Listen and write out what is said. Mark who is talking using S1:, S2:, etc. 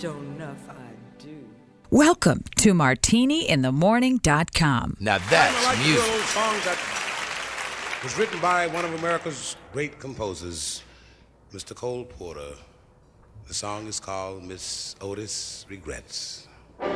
S1: Sure enough, I do.
S2: Welcome to MartiniInTheMorning.com.
S3: Now that's
S4: I like
S3: music.
S4: an old song that was written by one of America's great composers, Mr. Cole Porter. The song is called Miss Otis Regrets.